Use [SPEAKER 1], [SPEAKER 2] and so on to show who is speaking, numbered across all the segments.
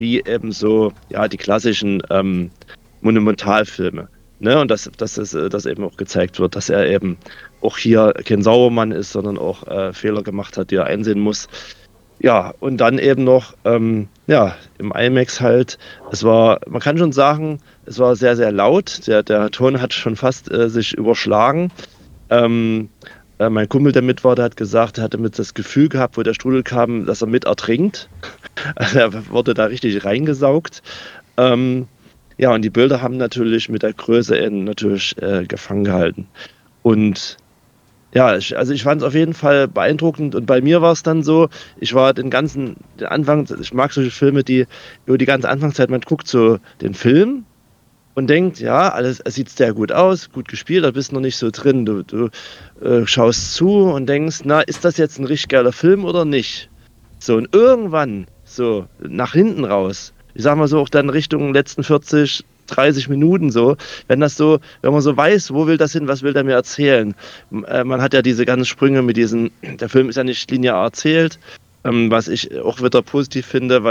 [SPEAKER 1] wie eben so, ja, die klassischen Monumentalfilme. Ne? Und dass eben auch gezeigt wird, dass er eben auch hier kein Sauermann ist, sondern auch Fehler gemacht hat, die er einsehen muss. Ja, und dann eben noch, ja, im IMAX halt, man kann schon sagen, es war sehr, sehr laut. Der Ton hat schon fast sich überschlagen. Ähm, Mein Kumpel, der mit war, der hat gesagt, er hatte mit das Gefühl gehabt, wo der Strudel kam, dass er mit ertrinkt. Also er wurde da richtig reingesaugt. Ähm, ja, und die Bilder haben natürlich mit der Größe eben natürlich gefangen gehalten. Und ja, also ich fand es auf jeden Fall beeindruckend und bei mir war es dann so, ich war den Anfang, ich mag solche Filme, die über die ganze Anfangszeit, man guckt so den Film und denkt, ja, es sieht sehr gut aus, gut gespielt, da bist du noch nicht so drin. Du schaust zu und denkst, na, ist das jetzt ein richtig geiler Film oder nicht? So, und irgendwann, so nach hinten raus, ich sag mal so auch dann Richtung letzten 40, 30 Minuten so, wenn man so weiß, wo will das hin, was will der mir erzählen? Man hat ja diese ganzen Sprünge der Film ist ja nicht linear erzählt, was ich auch wieder positiv finde,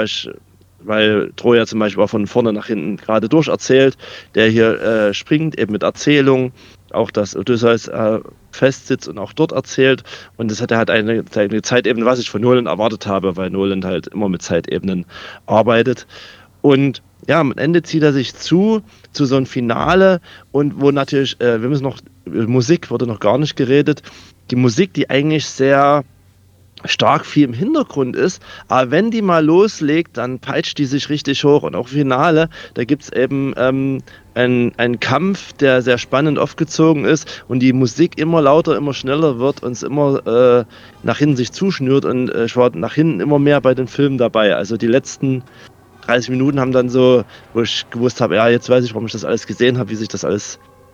[SPEAKER 1] weil Troja zum Beispiel auch von vorne nach hinten gerade durcherzählt, der hier springt, eben mit Erzählung, auch dass Odysseus festsitzt und auch dort erzählt. Und das hat er halt eine Zeitebene, was ich von Nolan erwartet habe, weil Nolan halt immer mit Zeitebenen arbeitet. Und ja, am Ende zieht er sich zu so einem Finale und wo natürlich, wir müssen noch, über Musik wurde noch gar nicht geredet. Die Musik, die eigentlich sehr stark viel im Hintergrund ist, aber wenn die mal loslegt, dann peitscht die sich richtig hoch und auch im Finale, da gibt es eben einen Kampf, der sehr spannend aufgezogen ist und die Musik immer lauter, immer schneller wird und es immer nach hinten sich zuschnürt und ich war nach hinten immer mehr bei den Filmen dabei, also die letzten 30 Minuten haben dann so, wo ich gewusst habe, ja, jetzt weiß ich, warum ich das alles gesehen habe, wie sich das alles,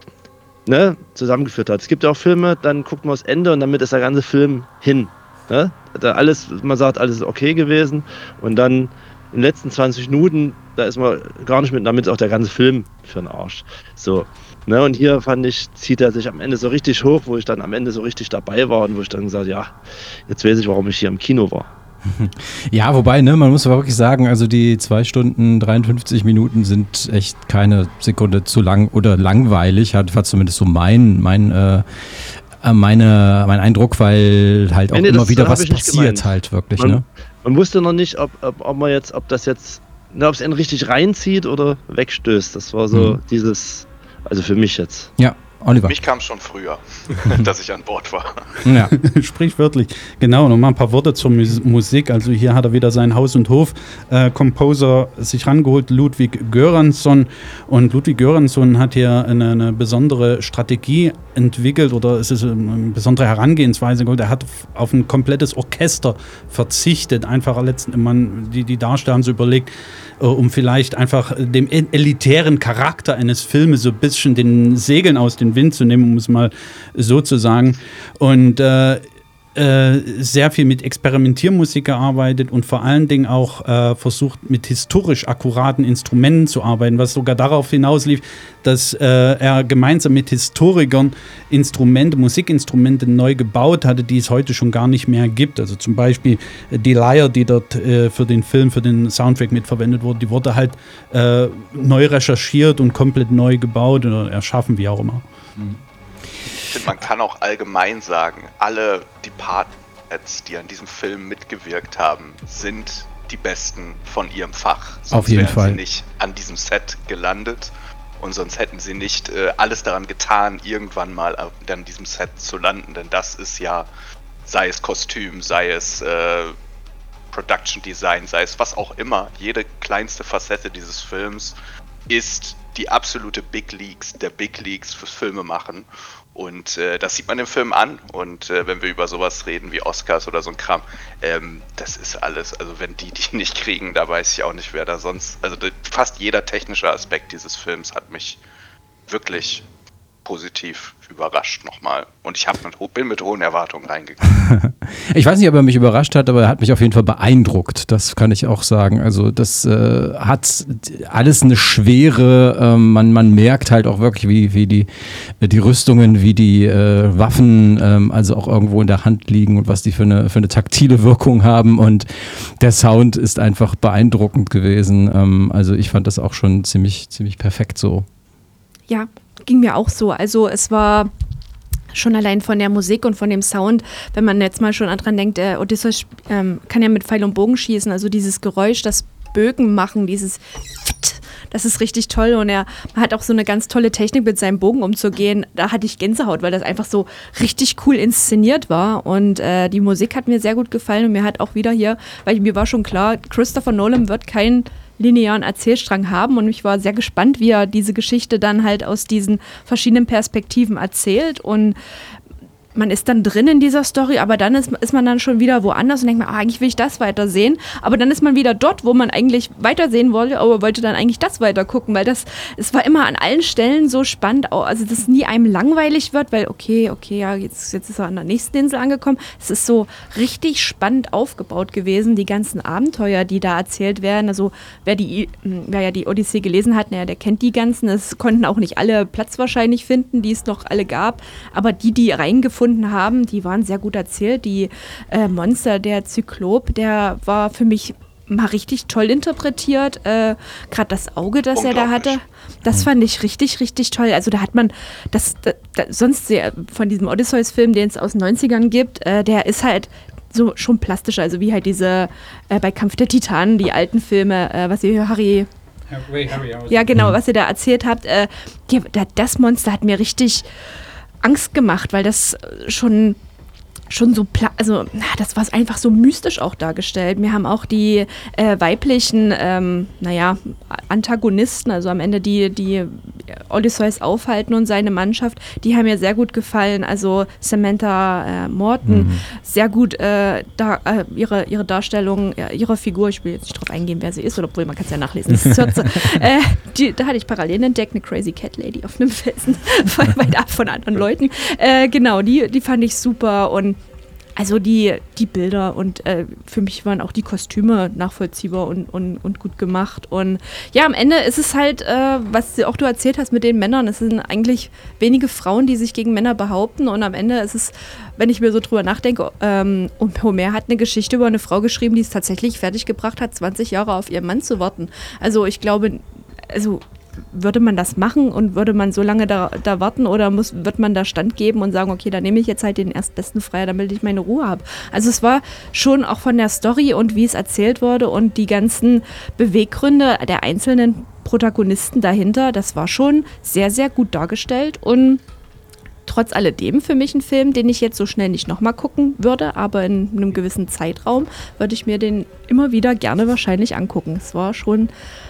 [SPEAKER 1] ne, zusammengeführt hat. Es gibt ja auch Filme, dann guckt man das Ende und damit ist der ganze Film hin. Ne? Man sagt, alles ist okay gewesen und dann in den letzten 20 Minuten, da ist man gar nicht mit, damit ist auch der ganze Film für den Arsch. So. Ne? Und hier fand ich, zieht er sich am Ende so richtig hoch, wo ich dann am Ende so richtig dabei war und wo ich dann gesagt, ja, jetzt weiß ich, warum ich hier im Kino war.
[SPEAKER 2] Ja, wobei, ne, man muss wirklich sagen, also die 2 Stunden 53 Minuten sind echt keine Sekunde zu lang oder langweilig, war zumindest so mein Eindruck, weil halt auch immer wieder was passiert halt wirklich, ne?
[SPEAKER 1] Man wusste noch nicht, ob es einen richtig reinzieht oder wegstößt. Das war so also für mich jetzt.
[SPEAKER 2] Ja. Oliver.
[SPEAKER 3] Mich kam es schon früher, dass ich an Bord war.
[SPEAKER 4] Ja, sprichwörtlich. Genau, noch mal ein paar Worte zur Musik. Also hier hat er wieder seinen Haus- und Hof-Composer sich rangeholt, Ludwig Göransson. Und Ludwig Göransson hat hier eine besondere Strategie entwickelt oder es ist eine besondere Herangehensweise. Er hat auf ein komplettes Orchester verzichtet. Einfach die Darsteller haben so überlegt, um vielleicht einfach dem elitären Charakter eines Filmes so ein bisschen den Segeln aus dem Wind zu nehmen, um es mal so zu sagen. Und sehr viel mit Experimentiermusik gearbeitet und vor allen Dingen auch versucht, mit historisch akkuraten Instrumenten zu arbeiten, was sogar darauf hinauslief, dass er gemeinsam mit Historikern Musikinstrumente neu gebaut hatte, die es heute schon gar nicht mehr gibt. Also zum Beispiel die Lyre, die dort für den Film, für den Soundtrack mitverwendet wurde, die wurde halt neu recherchiert und komplett neu gebaut oder erschaffen, wie auch immer.
[SPEAKER 3] Ich finde, man kann auch allgemein sagen, alle Departments, die an diesem Film mitgewirkt haben, sind die Besten von ihrem Fach. Sonst
[SPEAKER 2] auf jeden Fall.
[SPEAKER 3] Sie nicht an diesem Set gelandet und sonst hätten sie nicht alles daran getan, irgendwann mal an diesem Set zu landen, denn das ist ja, sei es Kostüm, sei es Production Design, sei es was auch immer, jede kleinste Facette dieses Films ist die absolute Big Leagues der Big Leagues fürs Filmemachen. Und das sieht man im Film an. Und wenn wir über sowas reden wie Oscars oder so ein Kram, das ist alles. Also wenn die nicht kriegen, da weiß ich auch nicht, wer da sonst. Also fast jeder technische Aspekt dieses Films hat mich wirklich positiv überrascht nochmal. Und ich bin mit hohen Erwartungen reingegangen.
[SPEAKER 2] Ich weiß nicht, ob er mich überrascht hat, aber er hat mich auf jeden Fall beeindruckt. Das kann ich auch sagen. Also das hat alles eine Schwere. Man merkt halt auch wirklich, wie die Rüstungen, wie die Waffen also auch irgendwo in der Hand liegen und was die für eine taktile Wirkung haben. Und der Sound ist einfach beeindruckend gewesen. Also ich fand das auch schon ziemlich perfekt so.
[SPEAKER 5] Ja, ging mir auch so. Also es war schon allein von der Musik und von dem Sound, wenn man jetzt mal schon dran denkt, Odysseus kann ja mit Pfeil und Bogen schießen, also dieses Geräusch, das Bögen machen, das ist richtig toll und er hat auch so eine ganz tolle Technik mit seinem Bogen umzugehen. Da hatte ich Gänsehaut, weil das einfach so richtig cool inszeniert war und die Musik hat mir sehr gut gefallen und mir hat auch wieder hier, weil mir war schon klar, Christopher Nolan wird keinen linearen Erzählstrang haben und ich war sehr gespannt, wie er diese Geschichte dann halt aus diesen verschiedenen Perspektiven erzählt und man ist dann drin in dieser Story, aber dann ist man dann schon wieder woanders und denkt man, eigentlich will ich das weitersehen, aber dann ist man wieder dort, wo man eigentlich weitersehen wollte, aber wollte dann eigentlich das weiter gucken, weil es war immer an allen Stellen so spannend, also dass nie einem langweilig wird, weil okay, ja, jetzt ist er an der nächsten Insel angekommen, es ist so richtig spannend aufgebaut gewesen, die ganzen Abenteuer, die da erzählt werden, also wer ja die Odyssee gelesen hat, der kennt die ganzen, es konnten auch nicht alle Platz wahrscheinlich finden, die es noch alle gab, aber die reingefunden haben, die waren sehr gut erzählt. Die Monster, der Zyklop, der war für mich mal richtig toll interpretiert. Gerade das Auge, das er da hatte, das fand ich richtig, richtig toll. Also da hat man sonst von diesem Odysseus-Film, den es aus den 90ern gibt, der ist halt so schon plastischer. Also wie halt diese bei Kampf der Titanen, die alten Filme, was ihr ja genau, was ihr da erzählt habt. Das Monster hat mir richtig Angst gemacht, weil das schon so, das war einfach so mystisch auch dargestellt. Mir haben auch die weiblichen, Antagonisten, also am Ende die Odysseus aufhalten und seine Mannschaft, die haben mir sehr gut gefallen. Also Samantha Morton, sehr gut ihre Darstellung, ihre Figur, ich will jetzt nicht drauf eingehen, wer sie ist, oder obwohl man kann es ja nachlesen, das ist da hatte ich parallel entdeckt, eine Crazy Cat Lady auf einem Felsen, weit ab von anderen Leuten. Genau, die fand ich super und also die Bilder und für mich waren auch die Kostüme nachvollziehbar und gut gemacht. Und ja, am Ende ist es halt, was auch du erzählt hast mit den Männern, es sind eigentlich wenige Frauen, die sich gegen Männer behaupten. Und am Ende ist es, wenn ich mir so drüber nachdenke, und Homer hat eine Geschichte über eine Frau geschrieben, die es tatsächlich fertiggebracht hat, 20 Jahre auf ihren Mann zu warten. Also ich glaube, würde man das machen und würde man so lange da warten oder wird man da Stand geben und sagen, okay, dann nehme ich jetzt halt den erstbesten Freier, damit ich meine Ruhe habe. Also es war schon auch von der Story und wie es erzählt wurde und die ganzen Beweggründe der einzelnen Protagonisten dahinter, das war schon sehr, sehr gut dargestellt und trotz alledem für mich ein Film, den ich jetzt so schnell nicht nochmal gucken würde, aber in einem gewissen Zeitraum würde ich mir den immer wieder gerne wahrscheinlich angucken. Es war schon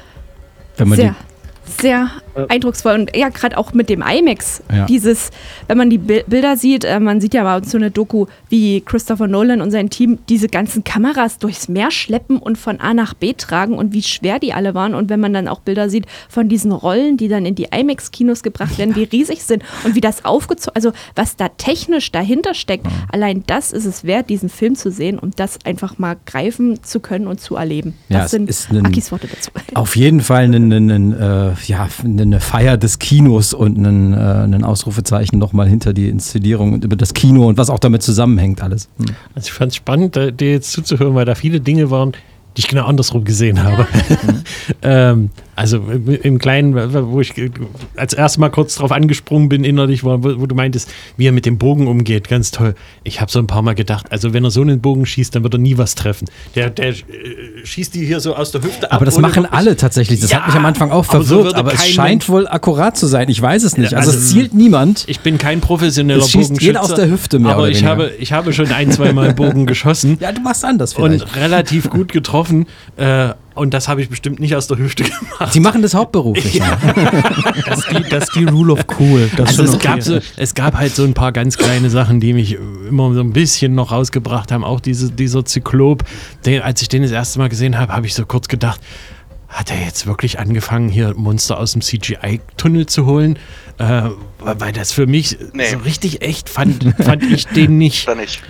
[SPEAKER 5] sehr eindrucksvoll und ja, gerade auch mit dem IMAX, wenn man die Bilder sieht, man sieht ja mal so eine Doku, wie Christopher Nolan und sein Team diese ganzen Kameras durchs Meer schleppen und von A nach B tragen und wie schwer die alle waren und wenn man dann auch Bilder sieht von diesen Rollen, die dann in die IMAX-Kinos gebracht werden, wie riesig sind und wie das aufgezogen, also was da technisch dahinter steckt, allein das ist es wert, diesen Film zu sehen und das einfach mal greifen zu können und zu erleben. Das sind Akis Worte dazu.
[SPEAKER 2] Auf jeden Fall eine Feier des Kinos und ein Ausrufezeichen nochmal hinter die Inszenierung und über das Kino und was auch damit zusammenhängt alles.
[SPEAKER 6] Also ich fand es spannend, dir jetzt zuzuhören, weil da viele Dinge waren, die ich genau andersrum gesehen habe. Also im Kleinen, wo ich als erstes Mal kurz drauf angesprungen bin innerlich, wo du meintest, wie er mit dem Bogen umgeht, ganz toll. Ich habe so ein paar Mal gedacht, also wenn er so einen Bogen schießt, dann wird er nie was treffen. Der schießt die hier so aus der Hüfte ab.
[SPEAKER 2] Aber das machen alle tatsächlich. Das hat mich am Anfang auch verwirrt, aber es scheint wohl akkurat zu sein. Ich weiß es nicht. Also es zielt niemand.
[SPEAKER 6] Ich bin kein professioneller
[SPEAKER 2] Bogenschütze. Es schießt jeder aus der Hüfte mehr
[SPEAKER 6] aber
[SPEAKER 2] oder weniger.
[SPEAKER 6] ich habe schon 1-2 Mal Bogen geschossen.
[SPEAKER 2] Ja, du machst anders vielleicht.
[SPEAKER 6] Und relativ gut getroffen. Und das habe ich bestimmt nicht aus der Hüfte gemacht.
[SPEAKER 2] Sie machen das hauptberuflich.
[SPEAKER 6] Ja.
[SPEAKER 4] Das ist die Rule of Cool.
[SPEAKER 6] Also es gab halt so ein paar ganz kleine Sachen, die mich immer so ein bisschen noch rausgebracht haben. Auch dieser Zyklop, als ich den das erste Mal gesehen habe, habe ich so kurz gedacht, hat er jetzt wirklich angefangen, hier Monster aus dem CGI-Tunnel zu holen? Weil das für mich so richtig echt fand ich den nicht.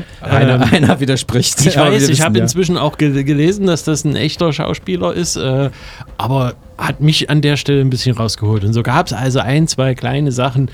[SPEAKER 2] Einer widerspricht.
[SPEAKER 6] Ich weiß, ich habe
[SPEAKER 2] ja
[SPEAKER 6] inzwischen auch gelesen, dass das ein echter Schauspieler ist, aber hat mich an der Stelle ein bisschen rausgeholt. Und so gab es also 1, 2 kleine Sachen,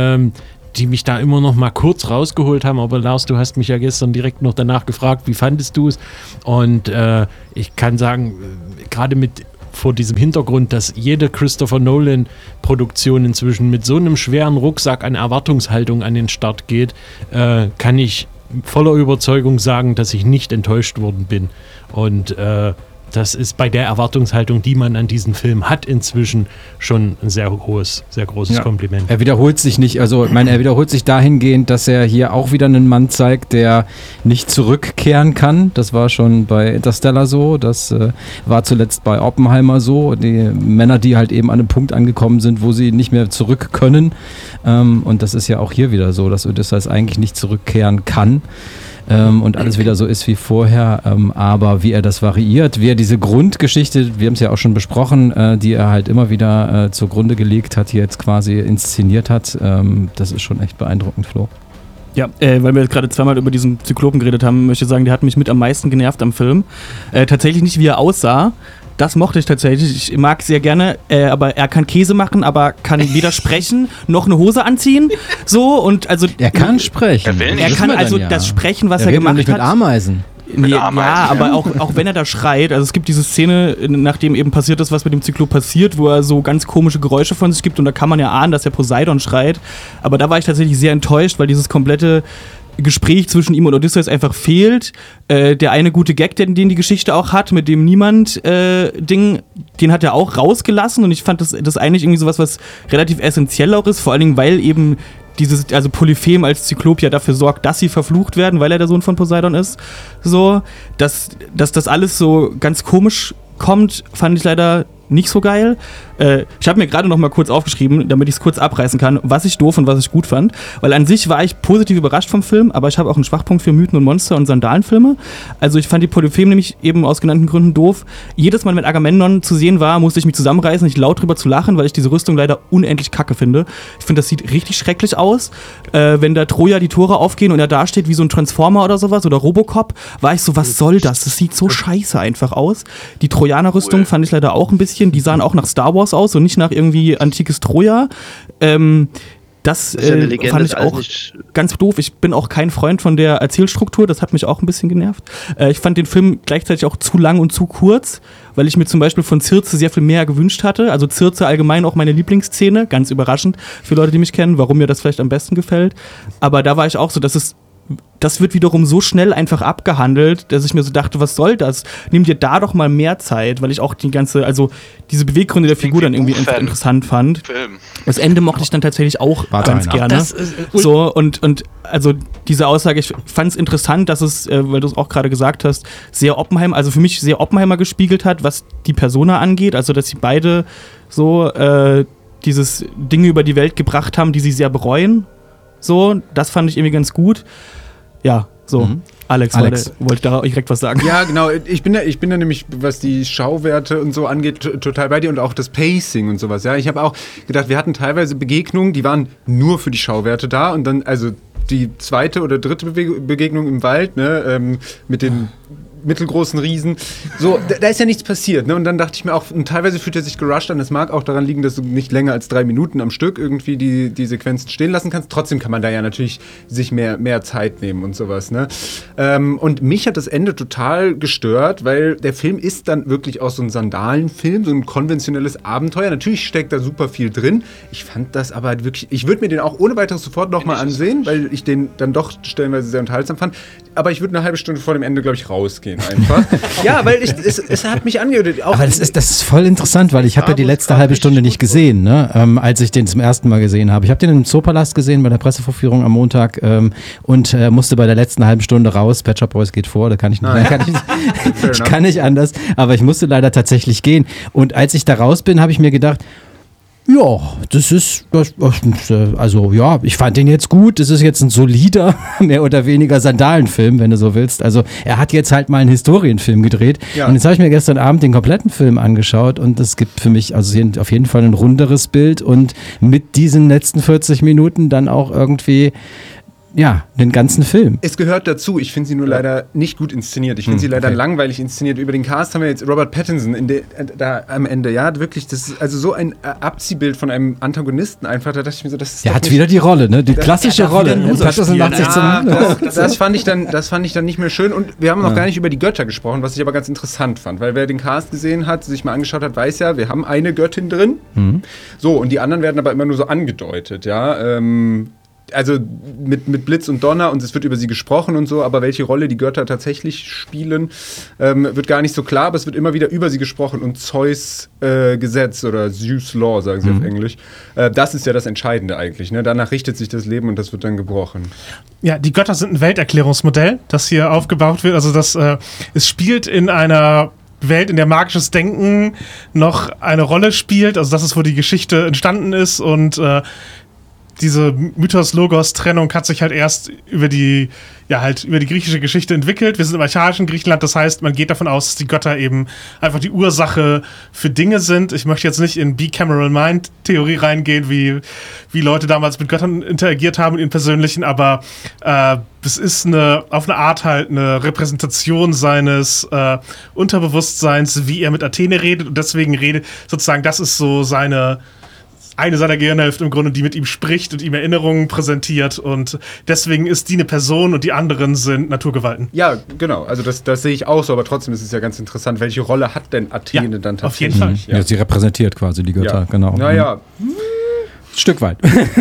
[SPEAKER 6] die mich da immer noch mal kurz rausgeholt haben. Aber Lars, du hast mich ja gestern direkt noch danach gefragt, wie fandest du es? Und ich kann sagen, gerade vor diesem Hintergrund, dass jede Christopher Nolan-Produktion inzwischen mit so einem schweren Rucksack an Erwartungshaltung an den Start geht, kann ich voller Überzeugung sagen, dass ich nicht enttäuscht worden bin. Und das ist bei der Erwartungshaltung, die man an diesen Film hat, inzwischen schon ein sehr großes Kompliment.
[SPEAKER 2] Er wiederholt sich nicht, also ich meine, er wiederholt sich dahingehend, dass er hier auch wieder einen Mann zeigt, der nicht zurückkehren kann. Das war schon bei Interstellar so, das war zuletzt bei Oppenheimer so. Die Männer, die halt eben an einem Punkt angekommen sind, wo sie nicht mehr zurück können. Und das ist ja auch hier wieder so, dass Odysseus eigentlich nicht zurückkehren kann. Und alles wieder so ist wie vorher, aber wie er das variiert, wie er diese Grundgeschichte, wir haben es ja auch schon besprochen, die er halt immer wieder zugrunde gelegt hat, hier jetzt quasi inszeniert hat, das ist schon echt beeindruckend, Flo.
[SPEAKER 7] Ja, weil wir jetzt gerade zweimal über diesen Zyklopen geredet haben, möchte ich sagen, der hat mich mit am meisten genervt am Film. Tatsächlich nicht, wie er aussah. Das mochte ich tatsächlich. Ich mag sehr gerne, aber er kann Käse machen, aber kann weder sprechen noch eine Hose anziehen. So und also.
[SPEAKER 2] Er kann sprechen.
[SPEAKER 7] Er kann also das Sprechen, was er gemacht hat.
[SPEAKER 2] Mit Ameisen.
[SPEAKER 7] Ja, aber auch wenn er da schreit, also es gibt diese Szene, nachdem eben passiert ist, was mit dem Zyklop passiert, wo er so ganz komische Geräusche von sich gibt und da kann man ja ahnen, dass er Poseidon schreit. Aber da war ich tatsächlich sehr enttäuscht, weil dieses komplette Gespräch zwischen ihm und Odysseus einfach fehlt. Der eine gute Gag, den die Geschichte auch hat, mit dem Niemand-Ding, den hat er auch rausgelassen und ich fand das eigentlich irgendwie sowas, was relativ essentiell auch ist, vor allen Dingen, weil eben also Polyphem als Zyklop ja dafür sorgt, dass sie verflucht werden, weil er der Sohn von Poseidon ist. So, dass das alles so ganz komisch kommt, fand ich leider nicht so geil. Ich habe mir gerade noch mal kurz aufgeschrieben, damit ich es kurz abreißen kann, was ich doof und was ich gut fand. Weil an sich war ich positiv überrascht vom Film, aber ich habe auch einen Schwachpunkt für Mythen und Monster und Sandalenfilme. Also ich fand die Polyphem nämlich eben aus genannten Gründen doof. Jedes Mal, wenn Agamemnon zu sehen war, musste ich mich zusammenreißen, nicht laut drüber zu lachen, weil ich diese Rüstung leider unendlich kacke finde. Ich finde, das sieht richtig schrecklich aus. Wenn da Troja die Tore aufgehen und er da steht wie so ein Transformer oder sowas oder Robocop, war ich so, was soll das? Das sieht so scheiße einfach aus. Die Trojaner-Rüstung fand ich leider auch ein bisschen, die sahen auch nach Star Wars aus und nicht nach irgendwie antikes Troja. Das fand ich auch ganz doof. Ich bin auch kein Freund von der Erzählstruktur, das hat mich auch ein bisschen genervt. Ich fand den Film gleichzeitig auch zu lang und zu kurz, weil ich mir zum Beispiel von Circe sehr viel mehr gewünscht hatte. Also Circe allgemein auch meine Lieblingsszene, ganz überraschend für Leute, die mich kennen, warum mir das vielleicht am besten gefällt. Aber da war ich auch so, das wird wiederum so schnell einfach abgehandelt, dass ich mir so dachte, was soll das? Nimm dir da doch mal mehr Zeit, weil ich auch diese Beweggründe der Figur dann irgendwie interessant fand. Das Ende mochte ich dann tatsächlich auch ganz gerne. So, und also diese Aussage, ich fand es interessant, dass es, weil du es auch gerade gesagt hast, also für mich sehr Oppenheimer gespiegelt hat, was die Persona angeht, also dass sie beide so dieses Dinge über die Welt gebracht haben, die sie sehr bereuen. So, das fand ich irgendwie ganz gut. Ja, so. Alex. Wollte da direkt was sagen.
[SPEAKER 8] Ja, genau. Ich bin da nämlich, was die Schauwerte und so angeht, total bei dir und auch das Pacing und sowas. Ja, ich habe auch gedacht, wir hatten teilweise Begegnungen, die waren nur für die Schauwerte da und dann, also die zweite oder dritte Begegnung im Wald, ne, mit den mittelgroßen Riesen. So, da ist ja nichts passiert, ne? Und dann dachte ich mir auch, und teilweise fühlt er sich gerusht an. Das mag auch daran liegen, dass du nicht länger als 3 Minuten am Stück irgendwie die Sequenzen stehen lassen kannst. Trotzdem kann man da ja natürlich sich mehr Zeit nehmen und sowas, ne? Und mich hat das Ende total gestört, weil der Film ist dann wirklich auch so ein Sandalenfilm, so ein konventionelles Abenteuer. Natürlich steckt da super viel drin. Ich fand das aber wirklich, ich würde mir den auch ohne weiteres sofort nochmal ansehen, weil ich den dann doch stellenweise sehr unterhaltsam fand. Aber ich würde eine halbe Stunde vor dem Ende, glaube ich, rausgehen einfach. Ja, weil es hat mich angehört.
[SPEAKER 2] Aber das ist voll interessant, weil ich habe ja die letzte halbe Stunde nicht gesehen, ne? Als ich den zum ersten Mal gesehen habe. Ich habe den im Zoopalast gesehen bei der Pressevorführung am Montag und musste bei der letzten halben Stunde raus. Pet Shop Boys geht vor, da kann ich nicht, ich kann nicht anders, aber ich musste leider tatsächlich gehen. Und als ich da raus bin, habe ich mir gedacht, Ja, also ja, ich fand den jetzt gut. Das ist jetzt ein solider, mehr oder weniger Sandalenfilm, wenn du so willst. Also er hat jetzt halt mal einen Historienfilm gedreht.
[SPEAKER 8] Ja.
[SPEAKER 2] Und jetzt habe ich mir gestern Abend den kompletten Film angeschaut und es gibt für mich also auf jeden Fall ein runderes Bild und mit diesen letzten 40 Minuten dann auch irgendwie den ganzen Film.
[SPEAKER 8] Es gehört dazu. Ich finde sie nur leider nicht gut inszeniert. Ich finde sie leider langweilig inszeniert. Über den Cast haben wir jetzt Robert Pattinson da am Ende. Ja, wirklich, das ist also so ein Abziehbild von einem Antagonisten einfach. Da dachte ich mir so, das ist
[SPEAKER 2] Der
[SPEAKER 8] doch
[SPEAKER 2] hat
[SPEAKER 8] nicht,
[SPEAKER 2] wieder die Rolle, ne? Die klassische Rolle.
[SPEAKER 7] Pattinson macht sich
[SPEAKER 8] das fand ich dann nicht mehr schön. Und wir haben noch gar nicht über die Götter gesprochen, was ich aber ganz interessant fand. Weil wer den Cast gesehen hat, sich mal angeschaut hat, weiß ja, wir haben eine Göttin drin. So, und die anderen werden aber immer nur so angedeutet, ja. Also mit Blitz und Donner und es wird über sie gesprochen und so, aber welche Rolle die Götter tatsächlich spielen, wird gar nicht so klar, aber es wird immer wieder über sie gesprochen und Zeus Gesetz oder Zeus Law, sagen sie auf Englisch. Das ist ja das Entscheidende eigentlich, ne? Danach richtet sich das Leben und das wird dann gebrochen.
[SPEAKER 9] Ja, die Götter sind ein Welterklärungsmodell, das hier aufgebaut wird. Also es spielt in einer Welt, in der magisches Denken noch eine Rolle spielt. Also das ist, wo die Geschichte entstanden ist und diese Mythos-Logos-Trennung hat sich halt erst über die griechische Geschichte entwickelt. Wir sind im archaischen Griechenland, das heißt, man geht davon aus, dass die Götter eben einfach die Ursache für Dinge sind. Ich möchte jetzt nicht in Bicameral-Mind-Theorie reingehen, wie Leute damals mit Göttern interagiert haben, in persönlichen, aber es ist auf eine Art halt eine Repräsentation seines Unterbewusstseins, wie er mit Athene redet und deswegen sozusagen, das ist so eine seiner Gehirnhälfte im Grunde, die mit ihm spricht und ihm Erinnerungen präsentiert und deswegen ist die eine Person und die anderen sind Naturgewalten.
[SPEAKER 8] Ja, genau, also das sehe ich auch so, aber trotzdem ist es ja ganz interessant, welche Rolle hat denn Athene dann tatsächlich?
[SPEAKER 9] Auf jeden Fall.
[SPEAKER 2] Ja, sie repräsentiert quasi die Götter, genau.
[SPEAKER 8] Naja.
[SPEAKER 2] Stück weit.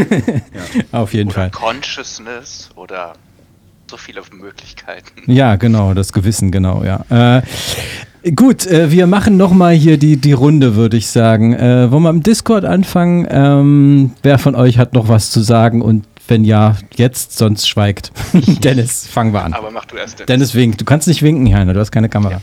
[SPEAKER 2] Auf jeden Fall.
[SPEAKER 3] Consciousness oder so viele Möglichkeiten.
[SPEAKER 2] Ja, genau, das Gewissen, genau, ja. Gut, wir machen nochmal hier die Runde, würde ich sagen. Wollen wir im Discord anfangen? Wer von euch hat noch was zu sagen? Und wenn ja, jetzt, sonst schweigt. Dennis, fangen wir an.
[SPEAKER 3] Aber mach du erst.
[SPEAKER 2] Dennis winkt. Du kannst nicht winken, Heiner, du hast keine Kamera.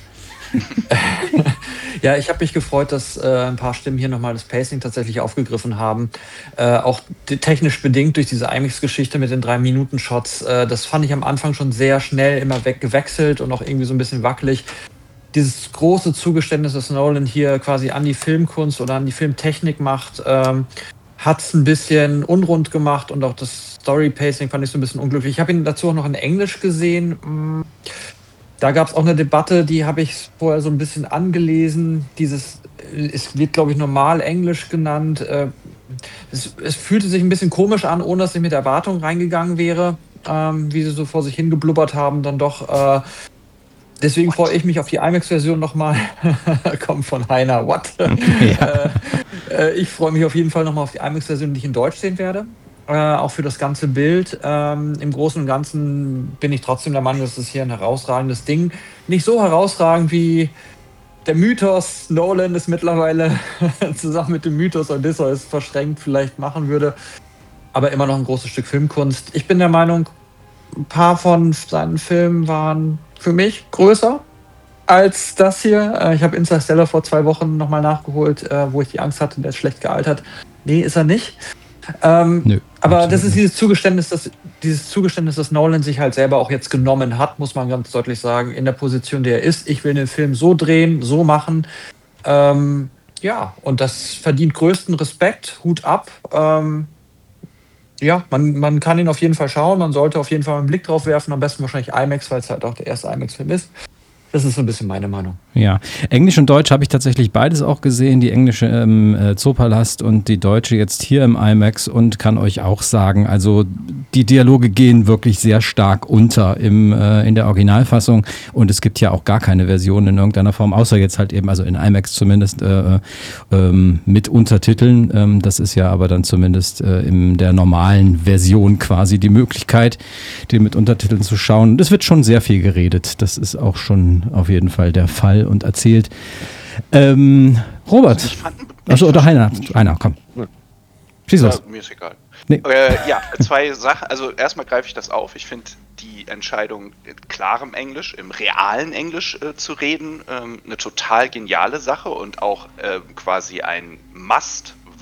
[SPEAKER 10] Ja, ich habe mich gefreut, dass ein paar Stimmen hier nochmal das Pacing tatsächlich aufgegriffen haben. Auch technisch bedingt durch diese IMAX-Geschichte mit den 3-Minuten-Shots. Das fand ich am Anfang schon sehr schnell immer gewechselt und auch irgendwie so ein bisschen wackelig. Dieses große Zugeständnis, das Nolan hier quasi an die Filmkunst oder an die Filmtechnik macht, hat es ein bisschen unrund gemacht und auch das Story-Pacing fand ich so ein bisschen unglücklich. Ich habe ihn dazu auch noch in Englisch gesehen. Da gab es auch eine Debatte, die habe ich vorher so ein bisschen angelesen. Es wird, glaube ich, normal Englisch genannt. Es fühlte sich ein bisschen komisch an, ohne dass ich mit Erwartung reingegangen wäre, wie sie so vor sich hingeblubbert haben, dann doch. Deswegen freue ich mich auf die IMAX-Version nochmal. Kommt von Heiner, what? Ich freue mich auf jeden Fall nochmal auf die IMAX-Version, die ich in Deutsch sehen werde. Auch für das ganze Bild. Im Großen und Ganzen bin ich trotzdem der Meinung, dass es hier ein herausragendes Ding. Nicht so herausragend wie der Mythos Nolan es mittlerweile zusammen mit dem Mythos Odysseus verschränkt vielleicht machen würde. Aber immer noch ein großes Stück Filmkunst. Ich bin der Meinung, ein paar von seinen Filmen waren für mich größer als das hier. Ich habe Interstellar vor 2 Wochen nochmal nachgeholt, wo ich die Angst hatte, der ist schlecht gealtert. Nee, ist er nicht.
[SPEAKER 2] Nö,
[SPEAKER 10] aber das ist dieses Zugeständnis, das Nolan sich halt selber auch jetzt genommen hat, muss man ganz deutlich sagen, in der Position, der er ist. Ich will den Film so drehen, so machen. Ja, und das verdient größten Respekt. Hut ab. Ja, man kann ihn auf jeden Fall schauen. Man sollte auf jeden Fall einen Blick drauf werfen. Am besten wahrscheinlich IMAX, weil es halt auch der erste IMAX-Film ist. Das ist so ein bisschen meine Meinung.
[SPEAKER 2] Ja, Englisch und Deutsch habe ich tatsächlich beides auch gesehen, die englische im Zoopalast und die deutsche jetzt hier im IMAX und kann euch auch sagen, also die Dialoge gehen wirklich sehr stark unter in der Originalfassung und es gibt ja auch gar keine Version in irgendeiner Form, außer jetzt halt eben, also in IMAX zumindest mit Untertiteln. Das ist ja aber dann zumindest in der normalen Version quasi die Möglichkeit, den mit Untertiteln zu schauen. Und es wird schon sehr viel geredet, das ist auch schon auf jeden Fall der Fall und erzählt. Robert. Achso, oder Heiner, komm. Schieß los.
[SPEAKER 3] Mir ist egal.
[SPEAKER 2] Nee.
[SPEAKER 3] Ja, 2 Sachen. Also erstmal greife ich das auf. Ich finde die Entscheidung, in klarem Englisch, im realen Englisch zu reden, eine total geniale Sache und auch quasi ein Must,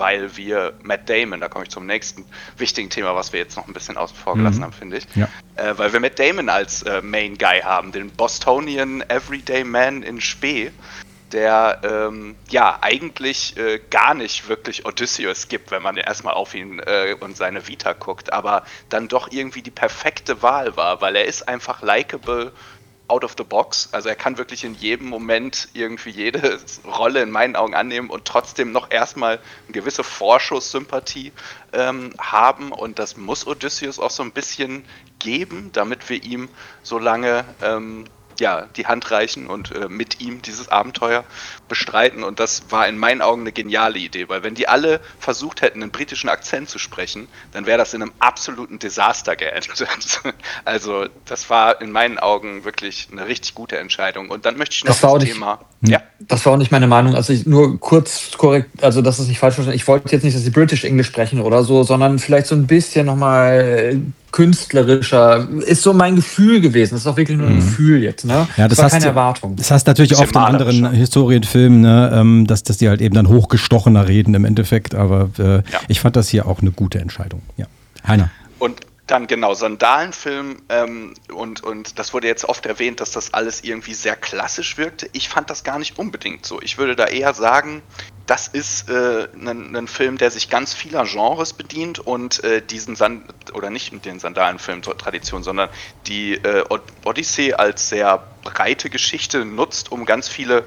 [SPEAKER 3] weil wir Matt Damon, da komme ich zum nächsten wichtigen Thema, was wir jetzt noch ein bisschen außen vor gelassen haben, finde ich, weil wir Matt Damon als Main Guy haben, den Bostonian Everyday Man in Spee, der eigentlich gar nicht wirklich Odysseus gibt, wenn man erstmal auf ihn und seine Vita guckt, aber dann doch irgendwie die perfekte Wahl war, weil er ist einfach likable out of the box, also er kann wirklich in jedem Moment irgendwie jede Rolle in meinen Augen annehmen und trotzdem noch erstmal eine gewisse Vorschusssympathie haben, und das muss Odysseus auch so ein bisschen geben, damit wir ihm so lange die Hand reichen und mit ihm dieses Abenteuer bestreiten, und das war in meinen Augen eine geniale Idee, weil wenn die alle versucht hätten, einen britischen Akzent zu sprechen, dann wäre das in einem absoluten Desaster geendet. Also das war in meinen Augen wirklich eine richtig gute Entscheidung, und dann möchte ich noch das Thema...
[SPEAKER 10] Das war auch nicht meine Meinung, also nur kurz korrekt, also das ist nicht falsch verstanden, ich wollte jetzt nicht, dass sie British English sprechen oder so, sondern vielleicht so ein bisschen nochmal künstlerischer, ist so mein Gefühl gewesen, das ist auch wirklich nur ein Gefühl jetzt, ne?
[SPEAKER 2] Ja, das war keine Erwartung. Das hast natürlich oft in anderen Historienfilmen, ne, dass die halt eben dann hochgestochener reden im Endeffekt, aber ich fand das hier auch eine gute Entscheidung. Ja. Heiner.
[SPEAKER 3] Und dann genau, Sandalenfilm und das wurde jetzt oft erwähnt, dass das alles irgendwie sehr klassisch wirkte. Ich fand das gar nicht unbedingt so. Ich würde da eher sagen, das ist ein Film, der sich ganz vieler Genres bedient und nicht den Sandalenfilm-Tradition, sondern die Odyssee als sehr breite Geschichte nutzt, um ganz viele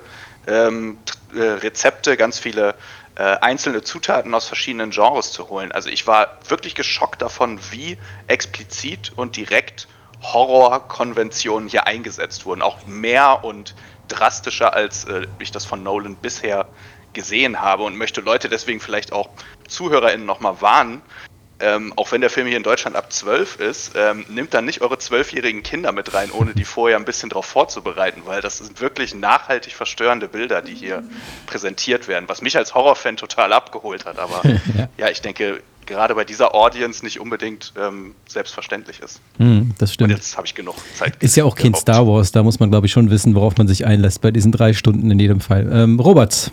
[SPEAKER 3] Rezepte, ganz viele einzelne Zutaten aus verschiedenen Genres zu holen. Also ich war wirklich geschockt davon, wie explizit und direkt Horrorkonventionen hier eingesetzt wurden. Auch mehr und drastischer, als ich das von Nolan bisher gesehen habe, und möchte Leute deswegen vielleicht auch ZuhörerInnen nochmal warnen, auch wenn der Film hier in Deutschland ab 12 ist, nehmt dann nicht eure 12-jährigen Kinder mit rein, ohne die vorher ein bisschen darauf vorzubereiten, weil das sind wirklich nachhaltig verstörende Bilder, die hier präsentiert werden, was mich als Horrorfan total abgeholt hat, aber ich denke, gerade bei dieser Audience nicht unbedingt selbstverständlich ist.
[SPEAKER 2] Das stimmt.
[SPEAKER 3] Und jetzt habe ich genug Zeit.
[SPEAKER 2] Ist ja auch kein Star Wars, da muss man, glaube ich, schon wissen, worauf man sich einlässt bei diesen 3 Stunden in jedem Fall. Robert.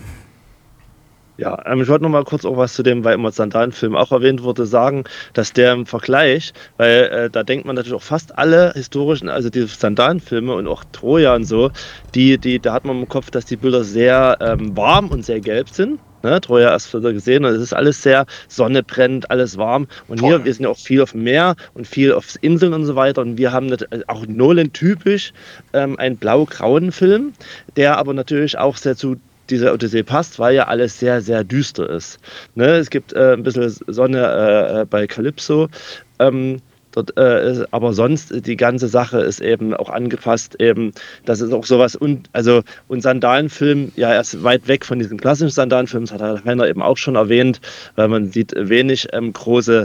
[SPEAKER 1] Ja, ich wollte noch mal kurz auch was zu dem, weil immer Sandalenfilm auch erwähnt wurde, sagen, dass der im Vergleich, weil da denkt man natürlich auch fast alle historischen, also die Sandalenfilme und auch Troja und so, da hat man im Kopf, dass die Bilder sehr warm und sehr gelb sind. Ne, Troja erst wieder gesehen, und es ist alles sehr, Sonne brennt, alles warm, und hier, wir sind ja auch viel auf dem Meer und viel auf Inseln und so weiter, und wir haben auch Nolan typisch einen blau-grauen Film, der aber natürlich auch sehr zu dieser Odyssee passt, weil ja alles sehr, sehr düster ist. Ne, es gibt ein bisschen Sonne bei Calypso, dort, aber sonst die ganze Sache ist eben auch angepasst, eben, das ist auch sowas, und Sandalenfilm, ja, er ist weit weg von diesem klassischen Sandalenfilm, das hat Heiner eben auch schon erwähnt, weil man sieht wenig große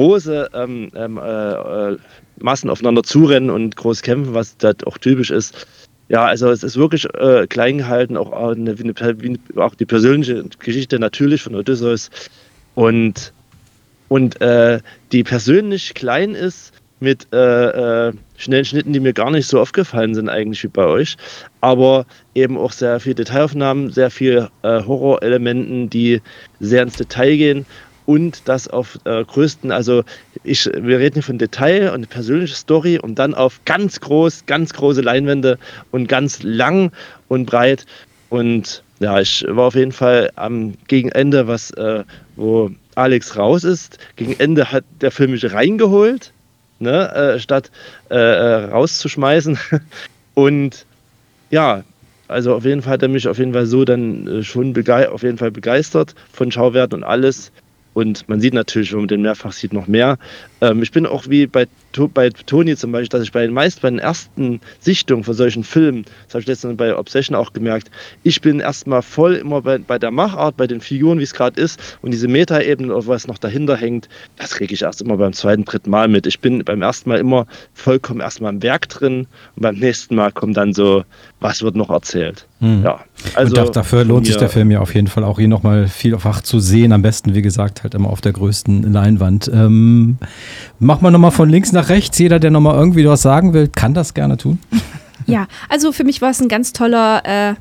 [SPEAKER 1] Massen aufeinander zurennen und groß kämpfen, was da auch typisch ist. Ja, also es ist wirklich klein gehalten, auch die persönliche Geschichte natürlich von Odysseus, und die persönlich klein ist mit schnellen Schnitten, die mir gar nicht so aufgefallen sind eigentlich wie bei euch, aber eben auch sehr viel Detailaufnahmen, sehr viel Horrorelementen, die sehr ins Detail gehen, und das auf größten, also wir reden hier von Detail und persönliche Story, und dann auf ganz große Leinwände und ganz lang und breit, und ja, ich war auf jeden Fall am Gegenende, wo Alex raus ist, gegen Ende hat der Film mich reingeholt, ne, statt rauszuschmeißen, und ja, also auf jeden Fall hat er mich auf jeden Fall so dann schon auf jeden Fall begeistert von Schauwert und alles. Und man sieht natürlich, wenn man den mehrfach sieht, noch mehr. Ich bin auch wie bei Toni zum Beispiel, dass ich bei den ersten Sichtungen von solchen Filmen, das habe ich letztens bei Obsession auch gemerkt, ich bin erstmal voll immer bei der Machart, bei den Figuren, wie es gerade ist, und diese Metaebene, was noch dahinter hängt, das kriege ich erst immer beim 2., 3. Mal mit. Ich bin beim ersten Mal immer vollkommen erstmal im Werk drin, und beim nächsten Mal kommt dann so, was wird noch erzählt. Ja, also
[SPEAKER 2] und dafür lohnt sich der Film ja auf jeden Fall auch hier nochmal vielfach zu sehen. Am besten, wie gesagt, halt immer auf der größten Leinwand. Machen wir nochmal von links nach rechts. Jeder, der nochmal irgendwie was sagen will, kann das gerne tun.
[SPEAKER 5] Ja, also für mich war es ein ganz toller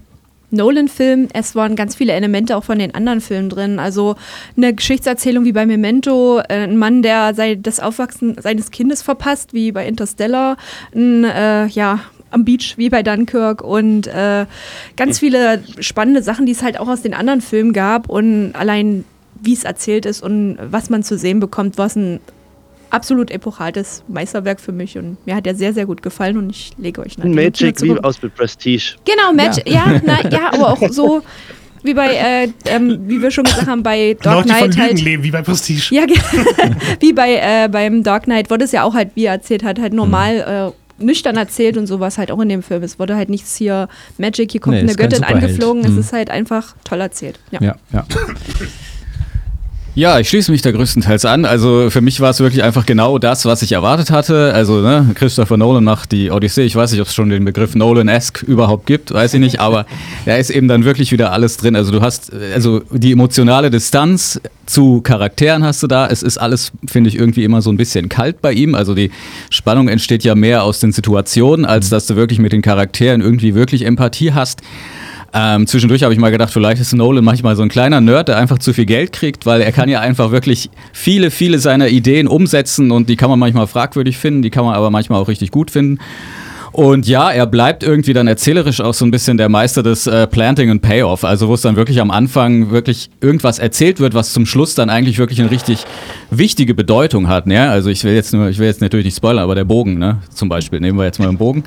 [SPEAKER 5] Nolan-Film, es waren ganz viele Elemente auch von den anderen Filmen drin. Also eine Geschichtserzählung wie bei Memento, ein Mann, der das Aufwachsen seines Kindes verpasst, wie bei Interstellar, am Beach, wie bei Dunkirk und ganz viele spannende Sachen, die es halt auch aus den anderen Filmen gab und allein wie es erzählt ist und was man zu sehen bekommt, war es ein absolut epochales Meisterwerk für mich und mir hat er sehr, sehr gut gefallen und ich lege euch natürlich
[SPEAKER 1] Magic wie aus Prestige.
[SPEAKER 5] Genau, Magic, aber auch so wie bei, wie wir schon gesagt haben, bei Dark
[SPEAKER 9] Leute
[SPEAKER 5] Knight
[SPEAKER 9] von
[SPEAKER 5] halt.
[SPEAKER 9] Lügen leben, wie bei Prestige.
[SPEAKER 5] Ja, wie beim Dark Knight wurde es ja auch halt, wie er erzählt hat, halt normal nüchtern erzählt und sowas halt auch in dem Film. Es wurde halt nichts hier Magic, hier kommt eine Göttin angeflogen. Es ist halt einfach toll erzählt. Ja.
[SPEAKER 11] Ja, ich schließe mich da größtenteils an. Also für mich war es wirklich einfach genau das, was ich erwartet hatte. Also Christopher Nolan macht die Odyssee. Ich weiß nicht, ob es schon den Begriff Nolan-esque überhaupt gibt, weiß ich nicht. Aber da ist eben dann wirklich wieder alles drin. Also du hast die emotionale Distanz zu Charakteren hast du da. Es ist alles, finde ich, irgendwie immer so ein bisschen kalt bei ihm. Also die Spannung entsteht ja mehr aus den Situationen, als dass du wirklich mit den Charakteren irgendwie wirklich Empathie hast. Zwischendurch habe ich mal gedacht, vielleicht ist Nolan manchmal so ein kleiner Nerd, der einfach zu viel Geld kriegt, weil er kann ja einfach wirklich viele seiner Ideen umsetzen und die kann man manchmal fragwürdig finden, die kann man aber manchmal auch richtig gut finden. Und ja, er bleibt irgendwie dann erzählerisch auch so ein bisschen der Meister des Planting and Payoff, also wo es dann wirklich am Anfang wirklich irgendwas erzählt wird, was zum Schluss dann eigentlich wirklich eine richtig wichtige Bedeutung hat. Ja? Also ich will jetzt natürlich nicht spoilern, aber der Bogen, ne? Zum Beispiel, nehmen wir jetzt mal den Bogen.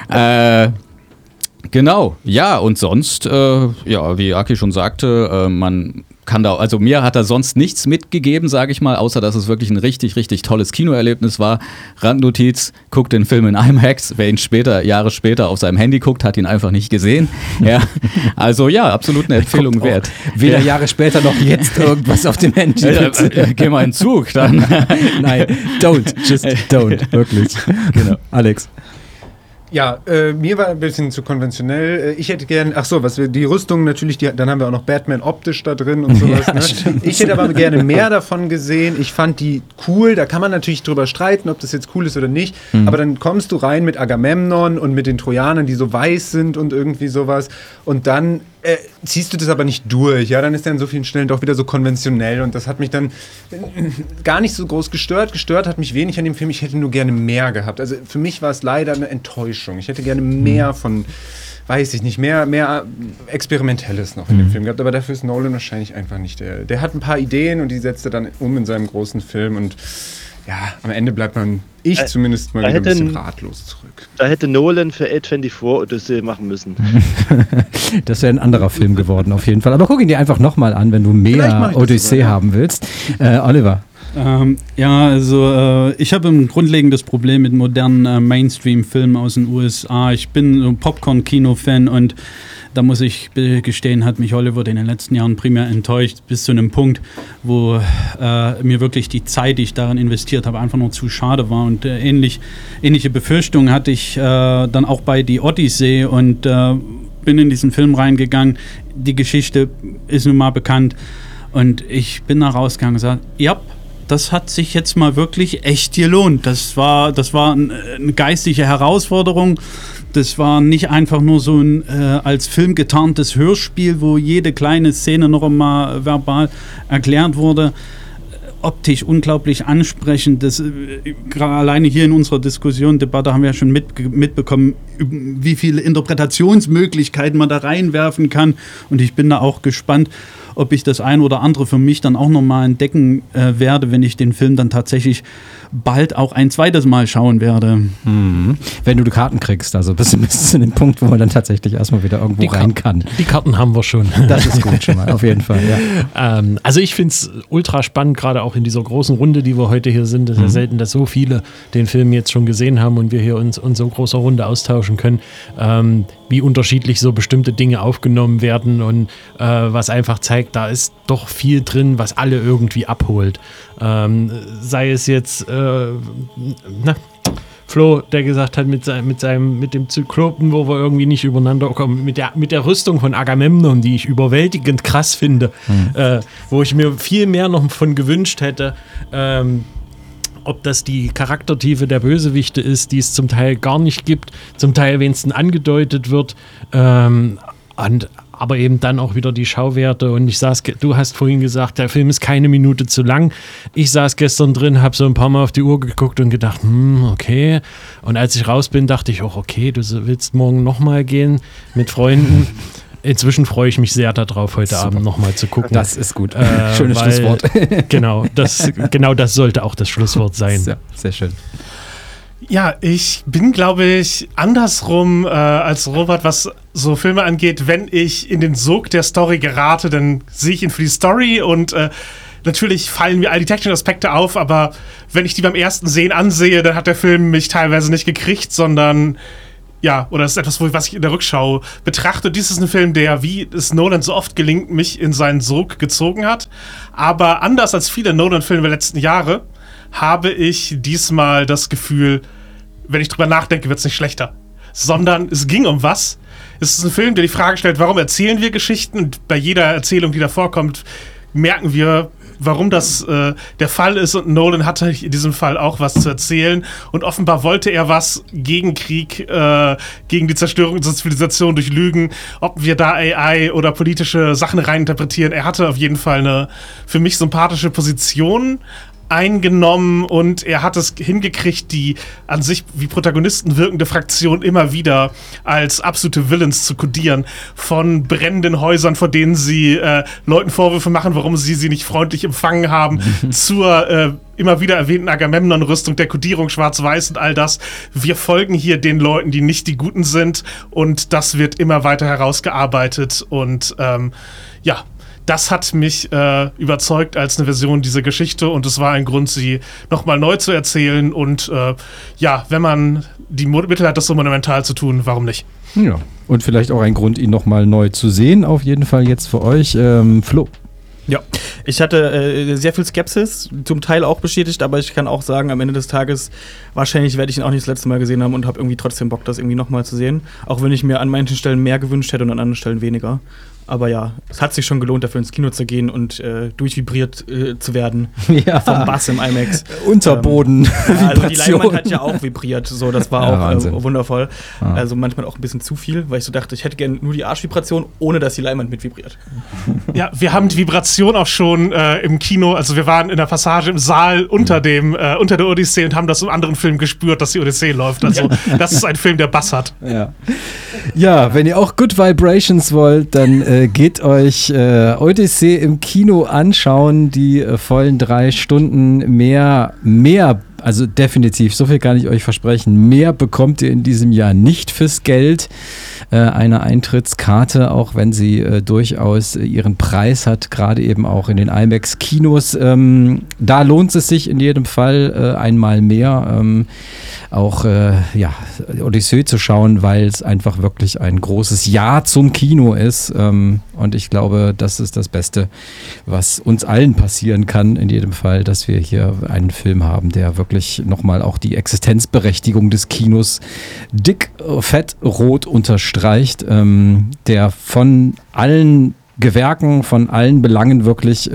[SPEAKER 11] Genau, ja, und sonst, wie Aki schon sagte, man kann da, also mir hat er sonst nichts mitgegeben, sage ich mal, außer dass es wirklich ein richtig, richtig tolles Kinoerlebnis war. Randnotiz, guckt den Film in IMAX, wer ihn Jahre später auf seinem Handy guckt, hat ihn einfach nicht gesehen. Ja, also ja, absolut eine Empfehlung wert.
[SPEAKER 2] Weder Jahre später noch jetzt irgendwas auf dem Handy.
[SPEAKER 11] Geh mal in den Zug, dann.
[SPEAKER 2] Nein, just don't, wirklich. Genau. Alex.
[SPEAKER 8] Ja, mir war ein bisschen zu konventionell. Ich hätte gern, die Rüstung natürlich, dann haben wir auch noch Batman optisch da drin und sowas.
[SPEAKER 2] Ja,
[SPEAKER 8] ne? Ich hätte aber gerne mehr davon gesehen. Ich fand die cool. Da kann man natürlich drüber streiten, ob das jetzt cool ist oder nicht. Aber dann kommst du rein mit Agamemnon und mit den Trojanern, die so weiß sind und irgendwie sowas. Und dann ziehst du das aber nicht durch. Ja, dann ist er an so vielen Stellen doch wieder so konventionell. Und das hat mich dann gar nicht so groß gestört. Gestört hat mich wenig an dem Film. Ich hätte nur gerne mehr gehabt. Also für mich war es leider eine Enttäuschung. Ich hätte gerne mehr von, weiß ich nicht, mehr Experimentelles noch in dem Film gehabt. Aber dafür ist Nolan wahrscheinlich einfach nicht der hat ein paar Ideen und die setzt er dann um in seinem großen Film. Und ja, am Ende bleibt zumindest mal wieder ein bisschen ratlos zurück.
[SPEAKER 1] Da hätte Nolan für A24 Odyssey machen müssen.
[SPEAKER 2] Das wäre ein anderer Film geworden, auf jeden Fall. Aber guck ihn dir einfach nochmal an, wenn du mehr Odyssee haben willst. Oliver.
[SPEAKER 4] Ich habe ein grundlegendes Problem mit modernen Mainstream-Filmen aus den USA. Ich bin so ein Popcorn-Kino-Fan und da muss ich gestehen, hat mich Hollywood in den letzten Jahren primär enttäuscht, bis zu einem Punkt, wo mir wirklich die Zeit, die ich darin investiert habe, einfach nur zu schade war. Und ähnliche Befürchtungen hatte ich dann auch bei Die Odyssee und bin in diesen Film reingegangen. Die Geschichte ist nun mal bekannt und ich bin da rausgegangen und gesagt, ja, das hat sich jetzt mal wirklich echt gelohnt. Das war eine geistige Herausforderung. Das war nicht einfach nur so ein als Film getarntes Hörspiel, wo jede kleine Szene noch einmal verbal erklärt wurde. Optisch unglaublich ansprechend. Alleine hier in unserer Debatte haben wir ja schon mitbekommen, wie viele Interpretationsmöglichkeiten man da reinwerfen kann. Und ich bin da auch gespannt, ob ich das ein oder andere für mich dann auch nochmal entdecken werde, wenn ich den Film dann tatsächlich bald auch ein zweites Mal schauen werde.
[SPEAKER 2] Wenn du die Karten kriegst, also bis zu dem Punkt, wo man dann tatsächlich erstmal wieder irgendwo rein kann.
[SPEAKER 6] Die Karten haben wir schon.
[SPEAKER 2] Das ist gut schon mal, auf jeden Fall, ja.
[SPEAKER 6] Also ich finde es ultra spannend, gerade auch in dieser großen Runde, die wir heute hier sind. Es ist ja selten, dass so viele den Film jetzt schon gesehen haben und wir hier uns in so großer Runde austauschen können, wie unterschiedlich so bestimmte Dinge aufgenommen werden und was einfach zeigt, da ist doch viel drin, was alle irgendwie abholt. Sei es jetzt Flo, der gesagt hat, mit dem Zyklopen, wo wir irgendwie nicht übereinander kommen, mit der Rüstung von Agamemnon, die ich überwältigend krass finde, wo ich mir viel mehr noch von gewünscht hätte, ob das die Charaktertiefe der Bösewichte ist, die es zum Teil gar nicht gibt, zum Teil wenigstens angedeutet wird, und aber eben dann auch wieder die Schauwerte und du hast vorhin gesagt, der Film ist keine Minute zu lang. Ich saß gestern drin, habe so ein paar Mal auf die Uhr geguckt und gedacht, okay. Und als ich raus bin, dachte ich auch, okay, du willst morgen nochmal gehen mit Freunden. Inzwischen freue ich mich sehr darauf, heute Abend nochmal zu gucken.
[SPEAKER 2] Das ist gut. Schönes Schlusswort.
[SPEAKER 6] Genau das sollte auch das Schlusswort sein.
[SPEAKER 2] Sehr, sehr schön.
[SPEAKER 9] Ja, ich bin, glaube ich, andersrum als Robert, was so Filme angeht. Wenn ich in den Sog der Story gerate, dann sehe ich ihn für die Story und natürlich fallen mir all die technischen Aspekte auf, aber wenn ich die beim ersten Sehen ansehe, dann hat der Film mich teilweise nicht gekriegt, sondern oder das ist etwas, was ich in der Rückschau betrachte. Dies ist ein Film, der, wie es Nolan so oft gelingt, mich in seinen Sog gezogen hat. Aber anders als viele Nolan-Filme der letzten Jahre habe ich diesmal das Gefühl, wenn ich drüber nachdenke, wird es nicht schlechter. Sondern es ging um was. Es ist ein Film, der die Frage stellt, warum erzählen wir Geschichten? Und bei jeder Erzählung, die da vorkommt, merken wir, warum das der Fall ist. Und Nolan hatte in diesem Fall auch was zu erzählen. Und offenbar wollte er was gegen Krieg, gegen die Zerstörung unserer Zivilisation durch Lügen. Ob wir da AI oder politische Sachen reininterpretieren. Er hatte auf jeden Fall eine für mich sympathische Position eingenommen und er hat es hingekriegt, die an sich wie Protagonisten wirkende Fraktion immer wieder als absolute Villains zu kodieren. Von brennenden Häusern, vor denen sie Leuten Vorwürfe machen, warum sie nicht freundlich empfangen haben, zur immer wieder erwähnten Agamemnon-Rüstung, der Kodierung schwarz-weiß und all das. Wir folgen hier den Leuten, die nicht die Guten sind und das wird immer weiter herausgearbeitet und das hat mich überzeugt als eine Version dieser Geschichte und es war ein Grund, sie nochmal neu zu erzählen und wenn man die Mittel hat, das so monumental zu tun, warum nicht?
[SPEAKER 2] Ja, und vielleicht auch ein Grund, ihn nochmal neu zu sehen, auf jeden Fall jetzt für euch. Flo.
[SPEAKER 7] Ja, ich hatte sehr viel Skepsis, zum Teil auch bestätigt, aber ich kann auch sagen, am Ende des Tages, wahrscheinlich werde ich ihn auch nicht das letzte Mal gesehen haben und habe irgendwie trotzdem Bock, das irgendwie nochmal zu sehen. Auch wenn ich mir an manchen Stellen mehr gewünscht hätte und an anderen Stellen weniger. Aber ja, es hat sich schon gelohnt, dafür ins Kino zu gehen und durchvibriert zu werden vom Bass im IMAX.
[SPEAKER 2] Unterboden.
[SPEAKER 7] Also die Leinwand hat ja auch vibriert, so, das war auch wundervoll.
[SPEAKER 2] Ja.
[SPEAKER 7] Also manchmal auch ein bisschen zu viel, weil ich so dachte, ich hätte gerne nur die Arschvibration, ohne dass die Leinwand mit vibriert.
[SPEAKER 9] Ja, wir haben die Vibration auch schon im Kino, also wir waren in der Passage im Saal unter der Odyssee und haben das im anderen Film gespürt, dass die Odyssee läuft. Also das ist ein Film, der Bass hat.
[SPEAKER 2] Ja, wenn ihr auch Good Vibrations wollt, dann geht euch Odyssee im Kino anschauen, die vollen 3 Stunden mehr, also definitiv, so viel kann ich euch versprechen, mehr bekommt ihr in diesem Jahr nicht fürs Geld. Eine Eintrittskarte, auch wenn sie durchaus ihren Preis hat, gerade eben auch in den IMAX-Kinos. Da lohnt es sich in jedem Fall einmal mehr, auch Odyssee zu schauen, weil es einfach wirklich ein großes Ja zum Kino ist. Und ich glaube, das ist das Beste, was uns allen passieren kann, in jedem Fall, dass wir hier einen Film haben, der wirklich nochmal auch die Existenzberechtigung des Kinos dick, fett, rot unterstreicht, der von allen Gewerken, von allen Belangen wirklich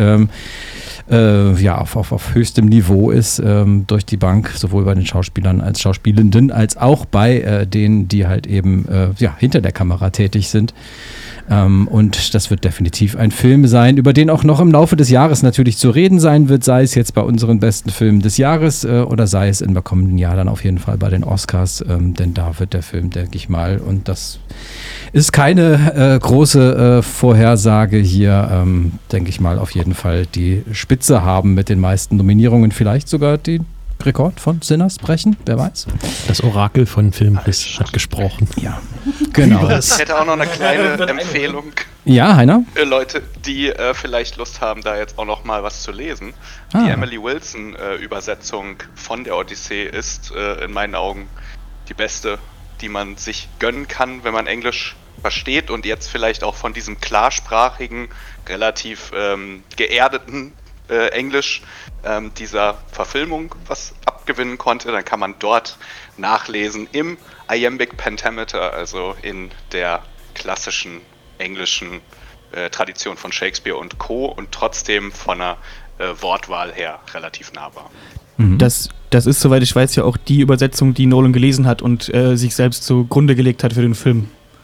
[SPEAKER 2] auf höchstem Niveau ist, durch die Bank, sowohl bei den Schauspielern als Schauspielenden, als auch bei denen, die halt eben hinter der Kamera tätig sind. Und das wird definitiv ein Film sein, über den auch noch im Laufe des Jahres natürlich zu reden sein wird, sei es jetzt bei unseren besten Filmen des Jahres oder sei es im kommenden Jahr dann auf jeden Fall bei den Oscars, denn da wird der Film, denke ich mal, und das ist keine große Vorhersage hier, denke ich mal, auf jeden Fall die Spitze haben mit den meisten Nominierungen, vielleicht sogar den Rekord von Sinners brechen, wer weiß.
[SPEAKER 6] Das Orakel von Filmriss hat gesprochen.
[SPEAKER 2] Ja, genau.
[SPEAKER 3] Ich hätte auch noch eine kleine Empfehlung.
[SPEAKER 2] Ja, Heiner?
[SPEAKER 3] Leute, die vielleicht Lust haben, da jetzt auch noch mal was zu lesen. Die Emily Wilson Übersetzung von der Odyssee ist in meinen Augen die beste, die man sich gönnen kann, wenn man Englisch versteht und jetzt vielleicht auch von diesem klarsprachigen, relativ geerdeten Englisch dieser Verfilmung was abgewinnen konnte, dann kann man dort nachlesen im Iambic Pentameter, also in der klassischen englischen Tradition von Shakespeare und Co. und trotzdem von einer Wortwahl her relativ nahbar.
[SPEAKER 7] Das ist, soweit ich weiß, ja auch die Übersetzung, die Nolan gelesen hat und sich selbst zugrunde gelegt hat für den Film.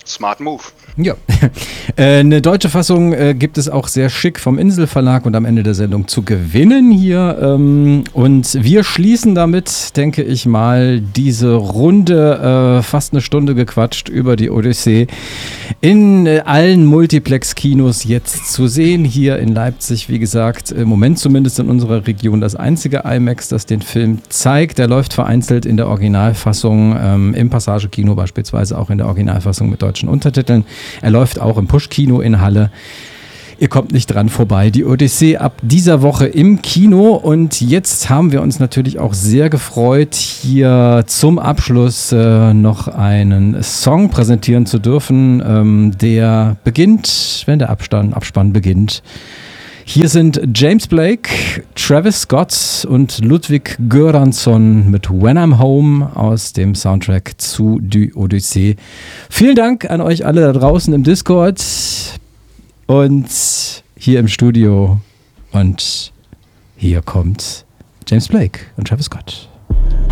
[SPEAKER 3] Smart Move.
[SPEAKER 2] Ja, eine deutsche Fassung gibt es auch sehr schick vom Inselverlag und am Ende der Sendung zu gewinnen hier. Und wir schließen damit, denke ich mal, diese Runde, fast eine Stunde gequatscht über die Odyssee, in allen Multiplex-Kinos jetzt zu sehen. Hier in Leipzig, wie gesagt, im Moment zumindest in unserer Region das einzige IMAX, das den Film zeigt. Der läuft vereinzelt in der Originalfassung, im Passage-Kino beispielsweise auch in der Originalfassung mit deutschen Untertiteln. Er läuft auch im Push-Kino in Halle. Ihr kommt nicht dran vorbei. Die Odyssee ab dieser Woche im Kino. Und jetzt haben wir uns natürlich auch sehr gefreut, hier zum Abschluss noch einen Song präsentieren zu dürfen, der beginnt, wenn der Abspann beginnt. Hier sind James Blake, Travis Scott und Ludwig Göransson mit When I'm Home aus dem Soundtrack zu Die Odyssee. Vielen Dank an euch alle da draußen im Discord und hier im Studio. Und hier kommt James Blake und Travis Scott.